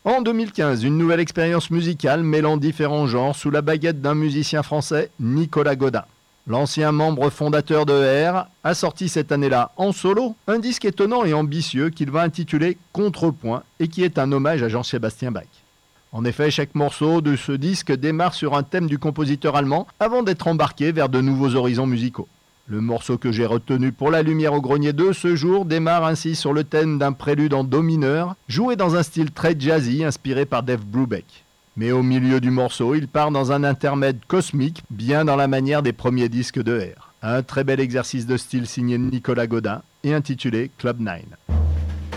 En 2015, une nouvelle expérience musicale mêlant différents genres sous la baguette d'un musicien français, Nicolas Godin. L'ancien membre fondateur de ER a sorti cette année-là en solo un disque étonnant et ambitieux qu'il va intituler Contrepoint et qui est un hommage à Jean-Sébastien Bach. En effet, chaque morceau de ce disque démarre sur un thème du compositeur allemand avant d'être embarqué vers de nouveaux horizons musicaux. Le morceau que j'ai retenu pour La Lumière au Grenier 2 ce jour démarre ainsi sur le thème d'un prélude en do mineur, joué dans un style très jazzy inspiré par Dave Brubeck. Mais au milieu du morceau, il part dans un intermède cosmique, bien dans la manière des premiers disques de R. Un très bel exercice de style signé Nicolas Godin et intitulé Club 9.